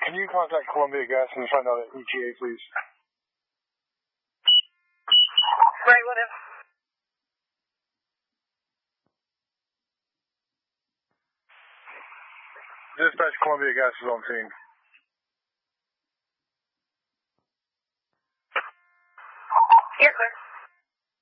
can you contact Columbia Gas and find out at ETA, please? Right, whatever. Dispatch, Columbia Gas is on scene.